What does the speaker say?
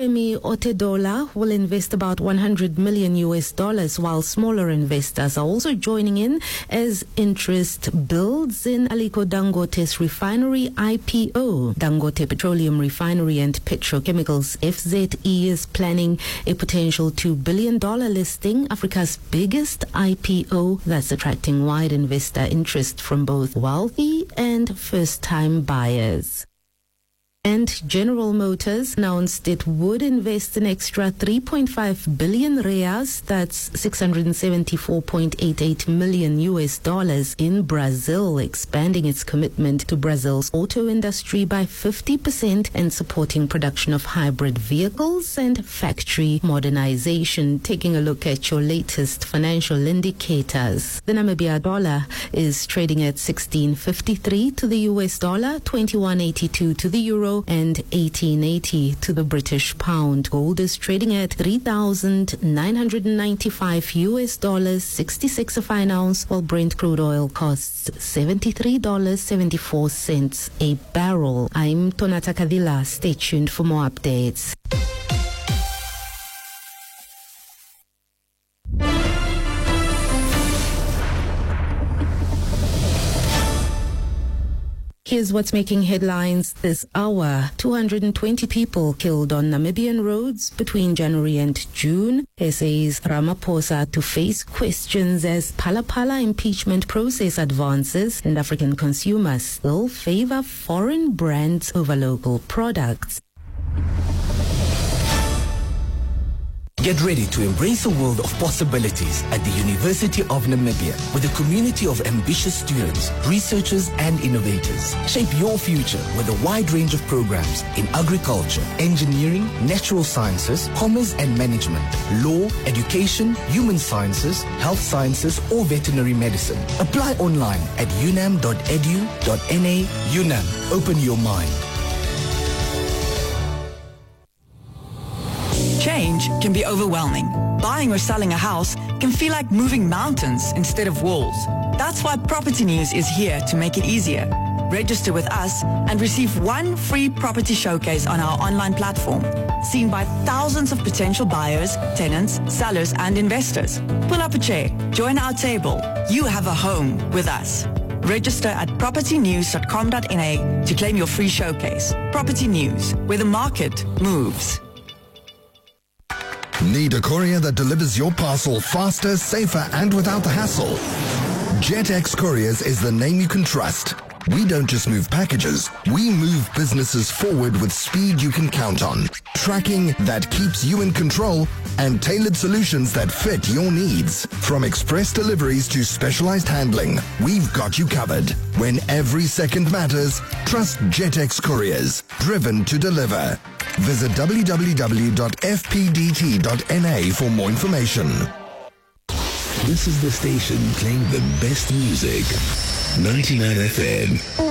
Femi Otedola will invest about $100 million while smaller investors are also joining in as interest builds in Aliko Dangote's refinery IPO. Dangote Petroleum Refinery and Petrochemicals FZE is planning a potential $2 billion listing, Africa's biggest IPO that's attracting wide investor interest from both wealthy and first-time buyers. And General Motors announced it would invest an extra 3.5 billion reais, that's $674.88 million in Brazil, expanding its commitment to Brazil's auto industry by 50% and supporting production of hybrid vehicles and factory modernization. Taking a look at your latest financial indicators. The Namibia dollar is trading at 16.53 to the US dollar, 21.82 to the euro, and 18.80 to the British pound. Gold is trading at $3,995 66 a fine ounce, while Brent crude oil costs $73.74 a barrel. I'm Tonata Kadila. Stay tuned for more updates. Here's what's making headlines this hour. 220 people killed on Namibian roads between January and June. SA's Ramaphosa to face questions as Phala impeachment process advances, and African consumers still favor foreign brands over local products. Get ready to embrace a world of possibilities at the University of Namibia with a community of ambitious students, researchers and innovators. Shape your future with a wide range of programs in agriculture, engineering, natural sciences, commerce and management, law, education, human sciences, health sciences or veterinary medicine. Apply online at unam.edu.na. UNAM, open your mind. Change can be overwhelming. Buying or selling a house can feel like moving mountains instead of walls. That's why Property News is here to make it easier. Register with us and receive one free property showcase on our online platform, seen by thousands of potential buyers, tenants, sellers, and investors. Pull up a chair, join our table. You have a home with us. Register at propertynews.com.na to claim your free showcase. Property News, where the market moves. Need a courier that delivers your parcel faster, safer, and without the hassle? JetX Couriers is the name you can trust. We don't just move packages, we move businesses forward with speed you can count on. Tracking that keeps you in control and tailored solutions that fit your needs. From express deliveries to specialized handling, we've got you covered. When every second matters, trust JetX Couriers, driven to deliver. Visit www.fpdt.na for more information. This is the station playing the best music. 99 FM.